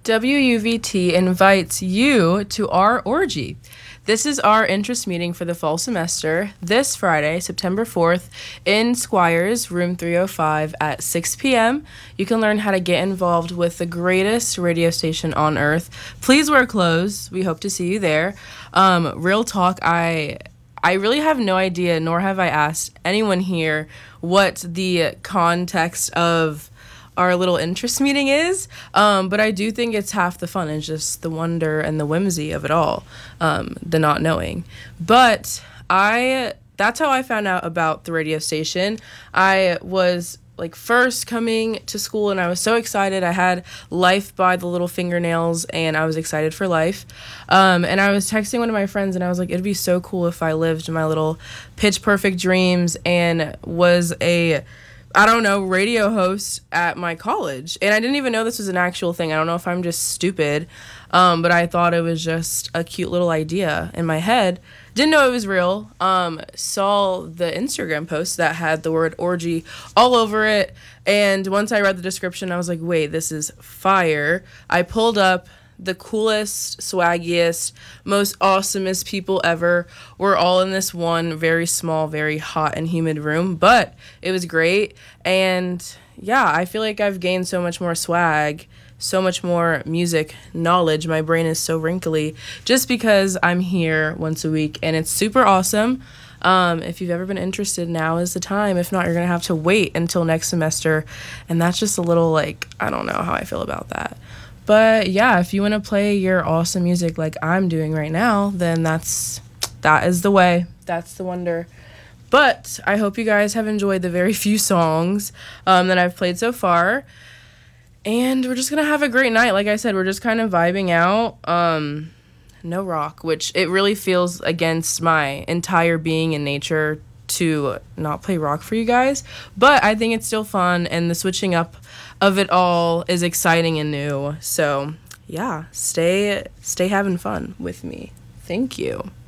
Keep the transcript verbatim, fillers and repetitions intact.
W U V T invites you to our orgy. This is our interest meeting for the fall semester this Friday, September fourth, in Squires, room three oh five at six p.m. You can learn how to get involved with the greatest radio station on earth. Please wear clothes. We hope to see you there. Um, real talk, I I really have no idea, nor have I asked anyone here what the context of our little interest meeting is, um, but I do think it's half the fun. It's just the wonder and the whimsy of it all, um, the not knowing. But I, that's how I found out about the radio station. I was like first coming to school and I was so excited. I had Life by the Little Fingernails and I was excited for Life. Um, and I was texting one of my friends and I was like, it'd be so cool if I lived my little pitch perfect dreams and was a I don't know, radio host at my college. And I didn't even know this was an actual thing. I don't know if I'm just stupid, um, but I thought it was just a cute little idea in my head. Didn't know it was real. Um, saw the Instagram post that had the word orgy all over it. And once I read the description, I was like, wait, this is fire. I pulled up the coolest, swaggiest, most awesomest people ever. We're all in this one very small, very hot and humid room, but it was great. And yeah, I feel like I've gained so much more swag, so much more music knowledge. My brain is so wrinkly just because I'm here once a week and it's super awesome. Um, if you've ever been interested, now is the time. If not, you're going to have to wait until next semester. And that's just a little like, I don't know how I feel about that. But yeah, if you want to play your awesome music like I'm doing right now, then that's that is the way. That's the wonder. But I hope you guys have enjoyed the very few songs um, that I've played so far. And we're just going to have a great night. Like I said, we're just kind of vibing out. Um, no rock, which it really feels against my entire being and nature to not play rock for you guys. But I think it's still fun, and the switching up of it all is exciting and new. So yeah, stay stay having fun with me. Thank you.